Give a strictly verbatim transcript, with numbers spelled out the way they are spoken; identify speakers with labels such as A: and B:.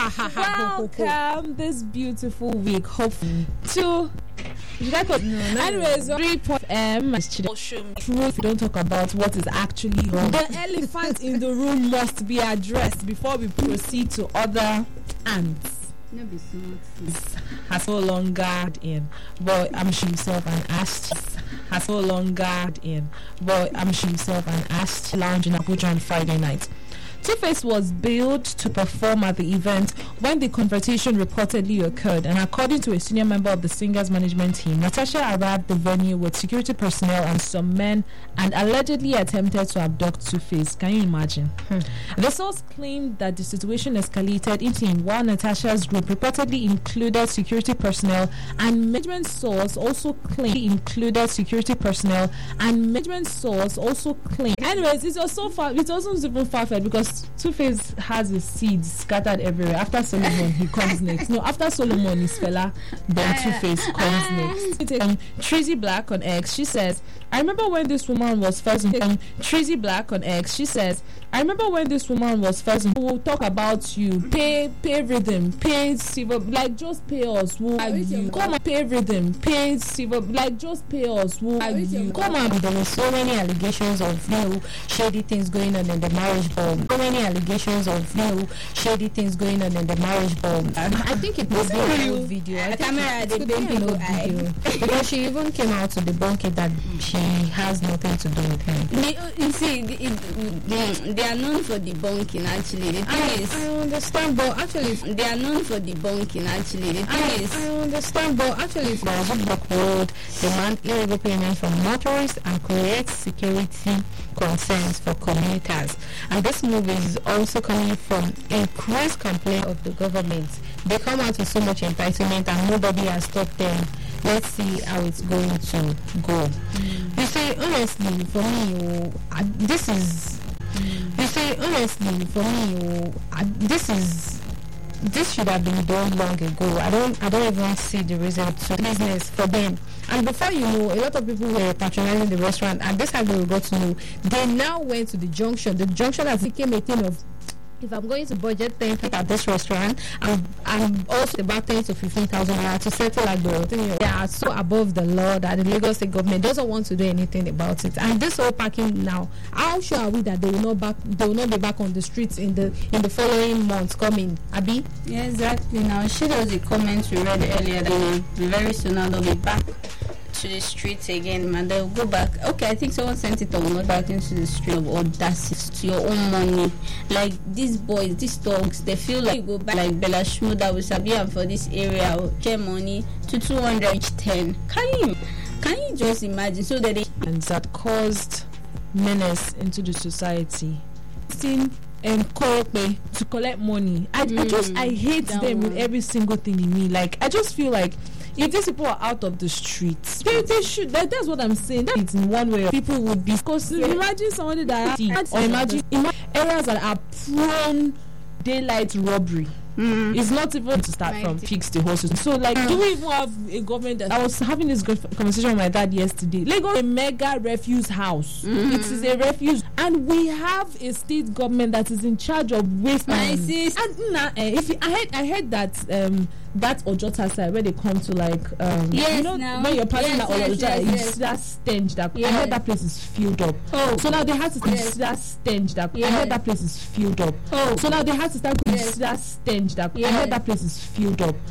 A: Welcome this beautiful week. Hopefully to should I put no, no, anyways three point M if we don't talk about what is actually wrong. The elephant in the room must be addressed before we proceed to other ants.
B: No be smart.
A: Has no longer in, but I'm sure himself and asked. Has no longer in, but I'm sure himself and asked. Lounge in Abuja on Friday night. Two-Face was billed to perform at the event when the confrontation reportedly occurred, and according to a senior member of the singer's management team, Natasha arrived the venue with security personnel and some men and allegedly attempted to abduct Two-Face. Can you imagine? Hmm. The source claimed that the situation escalated into him while Natasha's group reportedly included security personnel, and management source also claimed included security personnel and management source also claimed. Anyways, it was so far. It wasn't even far-fetched because Two-Face has his seeds scattered everywhere. After Solomon, he comes next. No, after Solomon is Fela, then Two-Face comes next. Um, Tracy Black on X, she says, I remember when this woman was first in um, Tracy Black on X, she says, I remember when this woman was first in, we'll talk about you. Pay pay rhythm, pay silver, like just pay us. We'll you. Come on, pay rhythm, pay silver, like just pay us. We'll you. Come on.
C: There were so many allegations of you know, shady things going on in the marriage bomb. So many allegations of you know, shady things going on in the marriage bomb. I think it was a real video. I think camera
B: it could be no
C: video because she even came out to debunk it that she has nothing to do with him.
B: They, you see, it, it, they are known for debunking. Actually, the thing
C: I,
B: is,
C: I understand, but actually,
B: they are known for debunking. Actually, the thing
C: I,
B: is,
C: I understand, but actually, the book road demand illegal payments from motorists and create security concerns for commuters. And this move is also coming from increased complaint of the government. They come out with so much entitlement and nobody has stopped them. Let's see how it's going to go. Mm. You say, honestly, for me, uh, this is... Mm. You say, honestly, for me, uh, this is... This should have been done long ago. I don't I don't even see the reason to business for them. And before you know, a lot of people were patronizing the restaurant, and this how they got to know. They now went to the junction. The junction has become a thing of, if I'm going to budget ten at this restaurant, I'm, I'm also about ten to fifteen thousand naira to settle like the thing. They are so above the law that the Lagos State government doesn't want to do anything about it. And this whole parking now, how sure are we that they will not back? They will not be back on the streets in the in the following months coming? Abi?
B: Yeah, exactly. Now she does a comment we read earlier that very soon now they'll be back to the streets again, and they'll go back. Okay, I think someone sent it on not back into the street of audacity to your own money. Like these boys, these dogs, they feel like you go back like Bella Shmo that was Sabian for this area, get money to two hundred each ten. Can you can you just imagine? So that they
A: and that caused menace into the society. Seen and Korope to collect money. I, mm, I just I hate them one. With every single thing in me. Like I just feel like if these people are out of the streets, they, they should. That, that's what I'm saying. That's in one way people would be. Because yeah. Imagine somebody that has, or imagine in areas that are prone daylight robbery. Mm. It's not even to start from fix the horses. So like, mm. do we even have a government that I was having this conversation with my dad yesterday? Lagos, a mega refuse house. Mm. It is a refuse, and we have a state government that is in charge of waste.
B: My
A: sis, and nah, eh, if you, I heard, I heard that um that Ojota side where they come to like um
B: yes,
A: you know
B: now.
A: When you're passing
B: yes,
A: that
B: yes,
A: Ojota,
B: yes,
A: it's
B: yes.
A: that stench that
B: yes.
A: I heard that place is filled up.
B: Oh,
A: so now they have to
B: yes.
A: that stench that
B: yes.
A: I heard that place is filled up.
B: Oh,
A: so now they have to start
B: yes.
A: that stench that
B: yes.
A: I heard that place is filled up.